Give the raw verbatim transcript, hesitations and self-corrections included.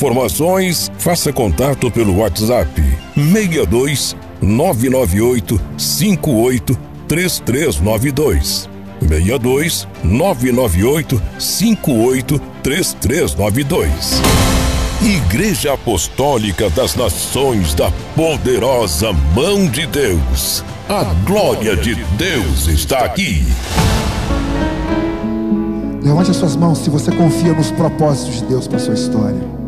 informações, faça contato pelo WhatsApp seis dois nove nove oito cinco oito três três nove dois. seis dois nove nove oito cinco oito três três nove dois. Igreja Apostólica das Nações da Poderosa Mão de Deus. A glória de Deus está aqui. Levante as suas mãos se você confia nos propósitos de Deus para a sua história.